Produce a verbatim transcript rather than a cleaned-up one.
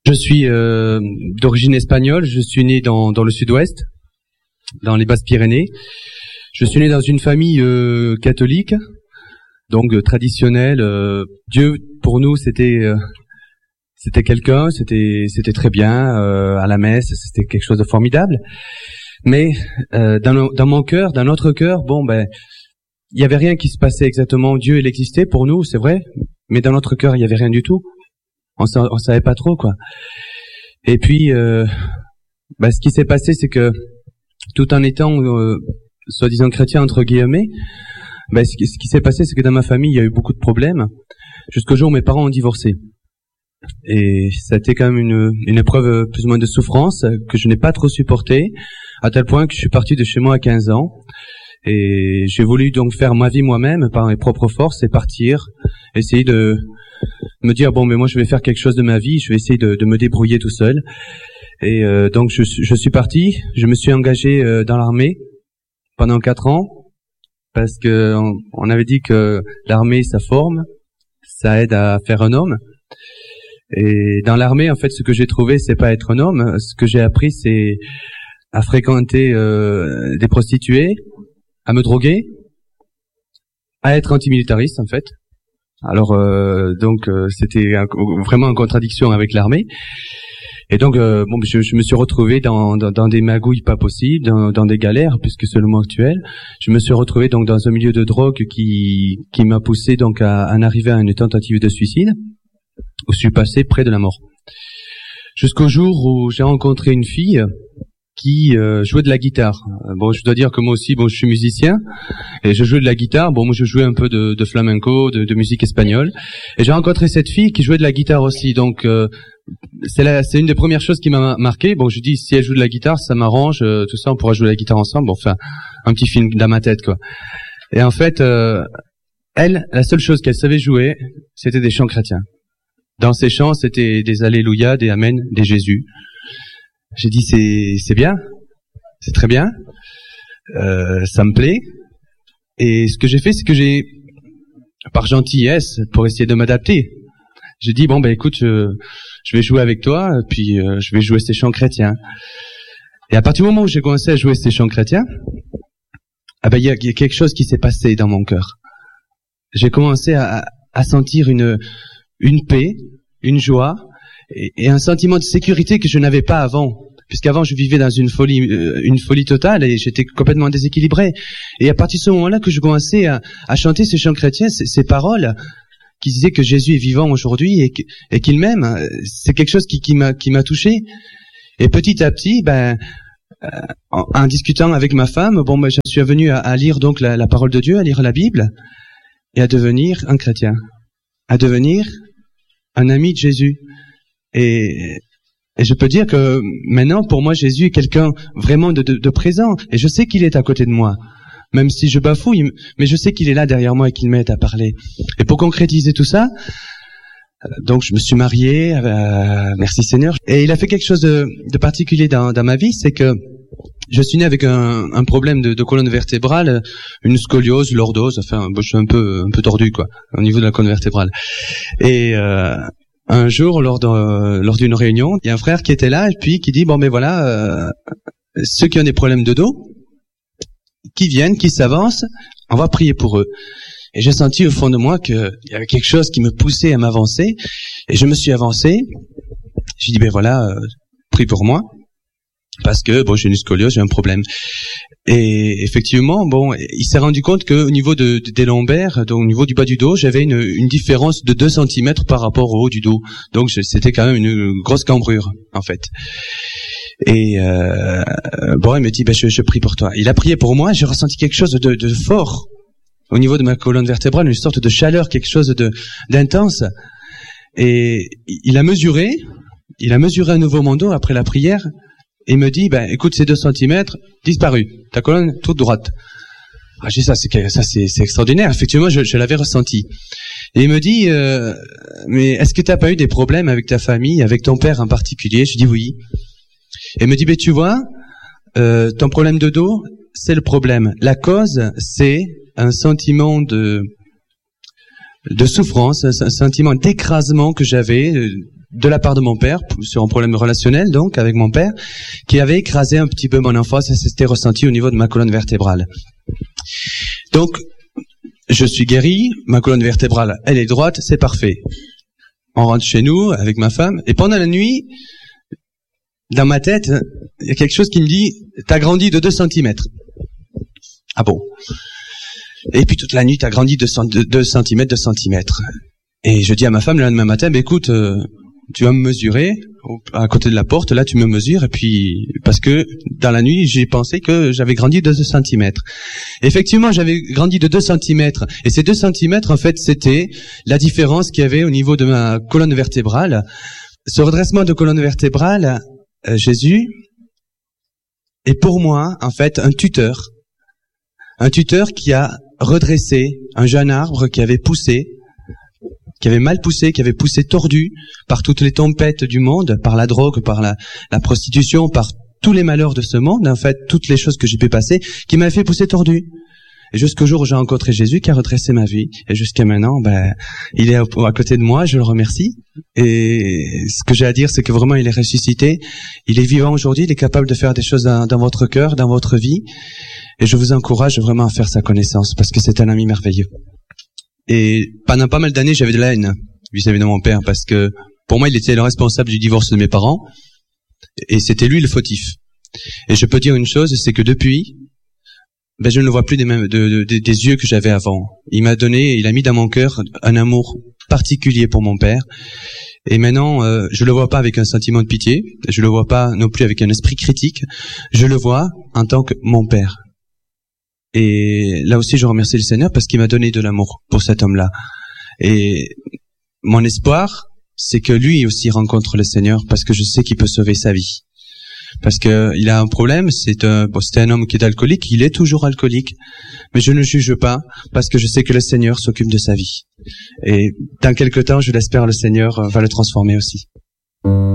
Je suis euh, d'origine espagnole, je suis né dans, dans le sud-ouest, dans les Basses-Pyrénées. Je suis né dans une famille euh, catholique, donc euh, traditionnelle. Euh, Dieu, pour nous, c'était euh, c'était quelqu'un, c'était c'était très bien, euh, à la messe, c'était quelque chose de formidable. Mais euh, dans, le, dans mon cœur, dans notre cœur, bon ben, il y avait rien qui se passait exactement. Dieu, il existait pour nous, c'est vrai, mais dans notre cœur, il y avait rien du tout. On on savait pas trop quoi. Et puis, euh, bah, ce qui s'est passé, c'est que tout en étant euh, soi-disant chrétien entre guillemets, bah, ce qui, ce qui s'est passé, c'est que dans ma famille, il y a eu beaucoup de problèmes jusqu'au jour où mes parents ont divorcé. Et ça a été quand même une, une épreuve plus ou moins de souffrance que je n'ai pas trop supportée, à tel point que je suis parti de chez moi à quinze ans. Et j'ai voulu donc faire ma vie moi-même par mes propres forces et partir, essayer de me dire bon mais moi je vais faire quelque chose de ma vie, je vais essayer de, de me débrouiller tout seul. Et euh, donc je, je suis parti, je me suis engagé euh, dans l'armée pendant quatre ans parce que on, on avait dit que l'armée ça forme, ça aide à faire un homme. Et dans l'armée en fait ce que j'ai trouvé c'est pas être un homme, ce que j'ai appris c'est à fréquenter euh, des prostituées, à me droguer, à être antimilitariste en fait. Alors euh, donc euh, c'était un, vraiment en contradiction avec l'armée. Et donc euh, bon je, je me suis retrouvé dans, dans, dans des magouilles pas possibles, dans, dans des galères puisque c'est le mot actuel. Je me suis retrouvé donc dans un milieu de drogue qui qui m'a poussé donc à, à en arriver à une tentative de suicide où je suis passé près de la mort. Jusqu'au jour où j'ai rencontré une fille qui euh, jouait de la guitare. Bon, je dois dire que moi aussi, bon, je suis musicien et je jouais de la guitare. Bon, moi, je jouais un peu de, de flamenco, de, de musique espagnole. Et j'ai rencontré cette fille qui jouait de la guitare aussi. Donc, euh, c'est la, c'est une des premières choses qui m'a marqué. Bon, je dis, si elle joue de la guitare, ça m'arrange. Euh, tout ça, on pourra jouer de la guitare ensemble. Bon, enfin, un petit film dans ma tête, quoi. Et en fait, euh, elle, la seule chose qu'elle savait jouer, c'était des chants chrétiens. Dans ces chants, c'était des Alléluia, des Amen, des Jésus. J'ai dit c'est c'est bien, c'est très bien, euh, ça me plaît. Et ce que j'ai fait, c'est que j'ai, par gentillesse, pour essayer de m'adapter, j'ai dit bon ben écoute, je, je vais jouer avec toi, puis euh, je vais jouer ces chants chrétiens. Et à partir du moment où j'ai commencé à jouer ces chants chrétiens, ah ben il y a, y a quelque chose qui s'est passé dans mon cœur. J'ai commencé à, à sentir une une paix, une joie. Et, et un sentiment de sécurité que je n'avais pas avant, puisqu'avant je vivais dans une folie, euh, une folie totale et j'étais complètement déséquilibré. Et à partir de ce moment-là que je commençais à, à chanter ces chants chrétiens, ces, ces paroles qui disaient que Jésus est vivant aujourd'hui et, et qu'il m'aime, c'est quelque chose qui, qui m'a, qui m'a touché. Et petit à petit, ben, euh, en, en discutant avec ma femme, bon, ben, je suis venu à, à lire donc la, la parole de Dieu, à lire la Bible et à devenir un chrétien, à devenir un ami de Jésus. Et, et je peux dire que maintenant, pour moi, Jésus est quelqu'un vraiment de, de, de présent. Et je sais qu'il est à côté de moi, même si je bafouille, mais je sais qu'il est là derrière moi et qu'il m'aide à parler. Et pour concrétiser tout ça, donc je me suis marié, euh, merci Seigneur. Et il a fait quelque chose de, de particulier dans, dans ma vie, c'est que je suis né avec un, un problème de, de colonne vertébrale, une scoliose, lordose, enfin, je suis un peu, un peu tordu, quoi, au niveau de la colonne vertébrale. Et euh, un jour, lors, de, lors d'une réunion, il y a un frère qui était là et puis qui dit bon ben voilà, euh, ceux qui ont des problèmes de dos, qui viennent, qui s'avancent, on va prier pour eux. Et j'ai senti au fond de moi qu'il y avait quelque chose qui me poussait à m'avancer et je me suis avancé. J'ai dit ben voilà, euh, prie pour moi parce que bon j'ai une scoliose, j'ai un problème. Et effectivement, bon, il s'est rendu compte que au niveau de, de, des lombaires, donc au niveau du bas du dos, j'avais une, une différence de deux centimètres par rapport au haut du dos. Donc je, c'était quand même une grosse cambrure, en fait. Et euh, bon, il me dit, ben je, je prie pour toi. Il a prié pour moi. J'ai ressenti quelque chose de, de fort au niveau de ma colonne vertébrale, une sorte de chaleur, quelque chose de d'intense. Et il a mesuré, il a mesuré à nouveau mon dos après la prière. Et il me dit, ben, écoute, ces deux centimètres, disparu. Ta colonne, toute droite. Ah, j'ai dit, ça, c'est, ça, c'est, c'est extraordinaire. Effectivement, je, je l'avais ressenti. Et il me dit, euh, mais est-ce que t'as pas eu des problèmes avec ta famille, avec ton père en particulier? Je dis oui. Et il me dit, ben, tu vois, euh, ton problème de dos, c'est le problème. La cause, c'est un sentiment de, de souffrance, un sentiment d'écrasement que j'avais, de la part de mon père, sur un problème relationnel donc avec mon père, qui avait écrasé un petit peu mon enfance, et c'était ressenti au niveau de ma colonne vertébrale. Donc, je suis guéri, ma colonne vertébrale, elle est droite, c'est parfait. On rentre chez nous avec ma femme, et pendant la nuit, dans ma tête, il y a quelque chose qui me dit, t'as grandi de deux centimètres. Ah bon? Et puis toute la nuit, t'as grandi de deux centimètres, deux centimètres. Et je dis à ma femme le lendemain matin, bah, écoute, euh, tu vas me mesurer à côté de la porte, là tu me mesures, et puis parce que dans la nuit j'ai pensé que j'avais grandi de deux centimètres. Effectivement, j'avais grandi de deux centimètres, et ces deux centimètres en fait c'était la différence qu'il y avait au niveau de ma colonne vertébrale. Ce redressement de colonne vertébrale, euh, Jésus est pour moi en fait un tuteur, un tuteur qui a redressé un jeune arbre qui avait poussé, qui avait mal poussé, qui avait poussé tordu par toutes les tempêtes du monde, par la drogue, par la, la prostitution, par tous les malheurs de ce monde, en fait, toutes les choses que j'ai pu passer, qui m'avaient fait pousser tordu. Et jusqu'au jour où j'ai rencontré Jésus, qui a redressé ma vie. Et jusqu'à maintenant, ben, il est à, à côté de moi, je le remercie. Et ce que j'ai à dire, c'est que vraiment, il est ressuscité. Il est vivant aujourd'hui, il est capable de faire des choses dans, dans votre cœur, dans votre vie. Et je vous encourage vraiment à faire sa connaissance, parce que c'est un ami merveilleux. Et pendant pas mal d'années, j'avais de la haine vis-à-vis de mon père, parce que pour moi, il était le responsable du divorce de mes parents, et c'était lui le fautif. Et je peux dire une chose, c'est que depuis, ben je ne le vois plus des, mêmes, de, de, de, des yeux que j'avais avant. Il m'a donné, il a mis dans mon cœur un amour particulier pour mon père. Et maintenant, euh, je le vois pas avec un sentiment de pitié, je le vois pas non plus avec un esprit critique, je le vois en tant que mon père. Et là aussi, je remercie le Seigneur parce qu'il m'a donné de l'amour pour cet homme-là. Et mon espoir, c'est que lui aussi rencontre le Seigneur, parce que je sais qu'il peut sauver sa vie. Parce que il a un problème, c'est un, bon, c'était un homme qui est alcoolique, il est toujours alcoolique, mais je ne juge pas, parce que je sais que le Seigneur s'occupe de sa vie. Et dans quelque temps, je l'espère, le Seigneur va le transformer aussi.